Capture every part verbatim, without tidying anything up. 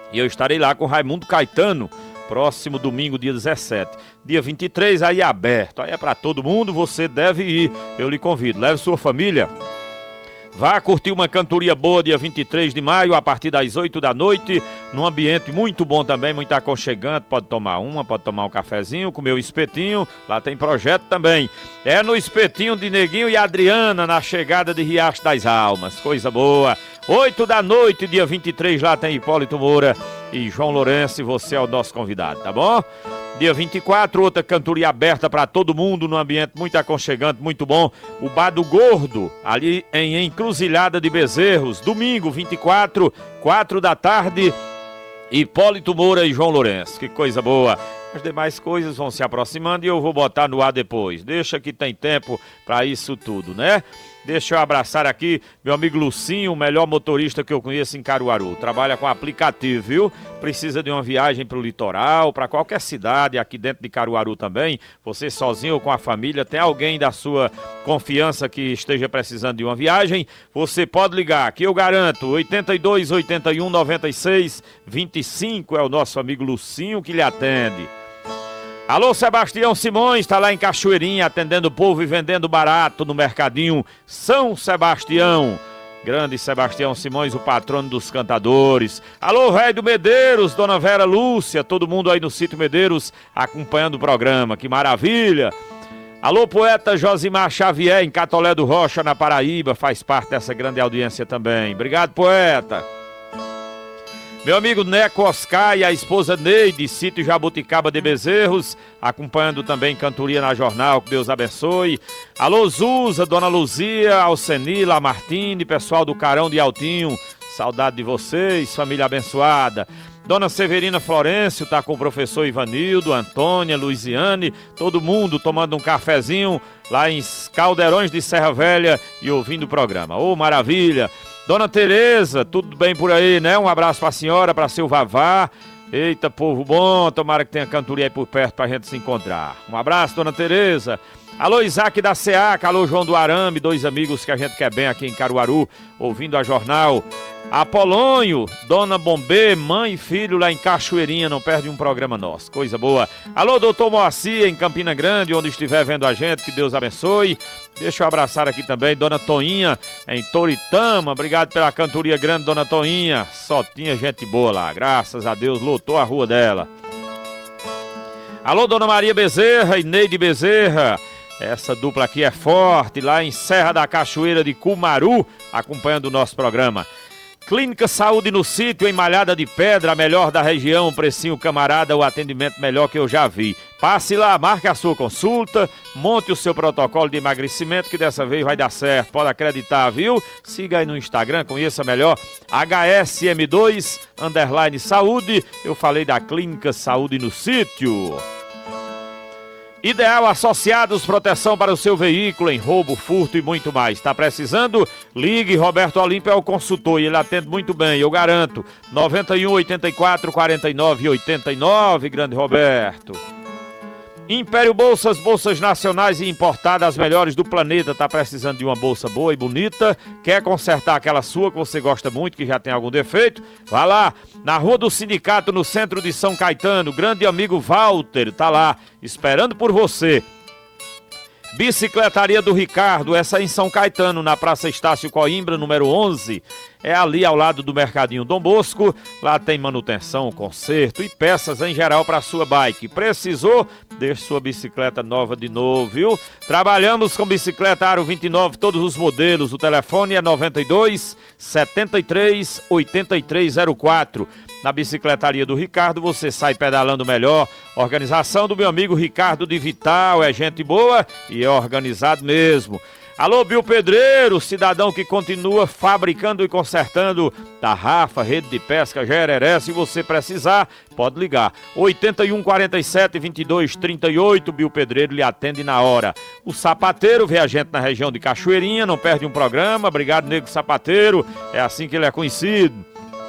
E eu estarei lá com Raimundo Caetano, próximo domingo, dia dezessete. Dia vinte e três, aí é aberto, aí é para todo mundo, você deve ir, eu lhe convido. Leve sua família. Vá curtir uma cantoria boa dia vinte e três de maio, a partir das oito da noite, num ambiente muito bom também, muito aconchegante. Pode tomar uma, pode tomar um cafezinho, comer o espetinho, lá tem projeto também. É no espetinho de Neguinho e Adriana, na chegada de Riacho das Almas, coisa boa. oito da noite, dia vinte e três, lá tem Hipólito Moura e João Lourenço, e você é o nosso convidado, tá bom? Dia vinte e quatro, outra cantoria aberta para todo mundo, num ambiente muito aconchegante, muito bom. O Bar do Gordo, ali em Encruzilhada de Bezerros. Domingo, vinte e quatro, quatro da tarde, Hipólito Moura e João Lourenço. Que coisa boa. As demais coisas vão se aproximando e eu vou botar no ar depois. Deixa que tem tempo para isso tudo, né? Deixa eu abraçar aqui meu amigo Lucinho, o melhor motorista que eu conheço em Caruaru. Trabalha com aplicativo, viu? Precisa de uma viagem para o litoral, para qualquer cidade, aqui dentro de Caruaru também. Você sozinho ou com a família, tem alguém da sua confiança que esteja precisando de uma viagem? Você pode ligar, que eu garanto, oitenta e dois, oitenta e um, noventa e seis, vinte e cinco é o nosso amigo Lucinho que lhe atende. Alô, Sebastião Simões, está lá em Cachoeirinha, atendendo o povo e vendendo barato no Mercadinho São Sebastião. Grande Sebastião Simões, o patrono dos cantadores. Alô, velho do Medeiros, dona Vera Lúcia, todo mundo aí no sítio Medeiros acompanhando o programa, que maravilha. Alô, poeta Josimar Xavier, em Catolé do Rocha, na Paraíba, faz parte dessa grande audiência também. Obrigado, poeta. Meu amigo Neco Oscar e a esposa Neide, sítio Jabuticaba de Bezerros, acompanhando também cantoria na jornal, que Deus abençoe. Alô, Zuza, dona Luzia, Alceni, Lamartine, pessoal do Carão de Altinho, saudade de vocês, família abençoada. Dona Severina Florencio tá com o professor Ivanildo, Antônia, Luiziane, todo mundo tomando um cafezinho lá em Caldeirões de Serra Velha e ouvindo o programa. Ô, maravilha! Dona Tereza, tudo bem por aí, né? Um abraço pra senhora, pra seu Vavá. Eita, povo bom, tomara que tenha cantoria aí por perto pra gente se encontrar. Um abraço, Dona Tereza. Alô, Isaac da SEAC, alô, João do Arame, dois amigos que a gente quer bem aqui em Caruaru, ouvindo a jornal. Apolônio, Dona Bombê, mãe e filho lá em Cachoeirinha, não perde um programa nosso, coisa boa. Alô, doutor Moacir, em Campina Grande, onde estiver vendo a gente, que Deus abençoe. Deixa eu abraçar aqui também Dona Toinha, em Toritama, obrigado pela cantoria grande, Dona Toinha. Só tinha gente boa lá, graças a Deus, lotou a rua dela. Alô, Dona Maria Bezerra e Neide Bezerra. Essa dupla aqui é forte, lá em Serra da Cachoeira de Cumaru, acompanhando o nosso programa. Clínica Saúde no Sítio, em Malhada de Pedra, a melhor da região, precinho camarada, o atendimento melhor que eu já vi. Passe lá, marque a sua consulta, monte o seu protocolo de emagrecimento, que dessa vez vai dar certo, pode acreditar, viu? Siga aí no Instagram, conheça melhor, H S M dois, underline saúde, eu falei da Clínica Saúde no Sítio. Ideal Associados, proteção para o seu veículo em roubo, furto e muito mais. Está precisando? Ligue, Roberto Olímpio é o consultor e ele atende muito bem, eu garanto. noventa e um, oitenta e quatro, quarenta e nove, oitenta e nove, grande Roberto. Império Bolsas, bolsas nacionais e importadas, as melhores do planeta. Tá precisando de uma bolsa boa e bonita? Quer consertar aquela sua que você gosta muito, que já tem algum defeito? Vá lá, na Rua do Sindicato, no centro de São Caetano. Grande amigo Walter tá lá, esperando por você. Bicicletaria do Ricardo, essa em São Caetano, na Praça Estácio Coimbra, número onze. É ali ao lado do Mercadinho Dom Bosco. Lá tem manutenção, conserto e peças em geral para sua bike. Precisou? Deixe sua bicicleta nova de novo, viu? Trabalhamos com bicicleta Aro vinte e nove, todos os modelos. O telefone é noventa e dois, setenta e três, oitenta e três zero quatro. Na Bicicletaria do Ricardo você sai pedalando melhor. Organização do meu amigo Ricardo de Vital, é gente boa e é organizado mesmo. Alô, Bill Pedreiro, cidadão que continua fabricando e consertando tarrafa, rede de pesca, gereré. Se você precisar, pode ligar. oitenta e um, quarenta e sete, vinte e dois, trinta e oito, Bill Pedreiro lhe atende na hora. O Sapateiro vê a gente na região de Cachoeirinha, não perde um programa. Obrigado, Nego Sapateiro, é assim que ele é conhecido.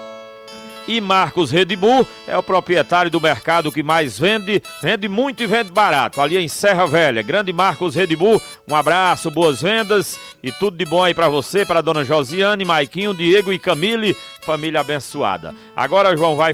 E Marcos Redimur é o proprietário do mercado que mais vende, vende muito e vende barato, ali em Serra Velha. Grande Marcos Redimur, um abraço, boas vendas e tudo de bom aí pra você, pra dona Josiane, Maiquinho, Diego e Camille, família abençoada. Agora, João, vai